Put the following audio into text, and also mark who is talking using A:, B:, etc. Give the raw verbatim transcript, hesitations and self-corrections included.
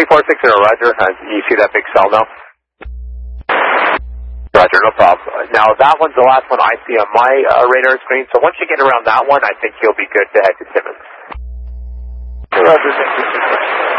A: four six zero, roger. Uh, you see that big cell now? Roger, no problem. Now, that one's the last one I see on my uh, radar screen, so once you get around that one, I think you'll be good to head to Timmins.
B: Roger, thank you.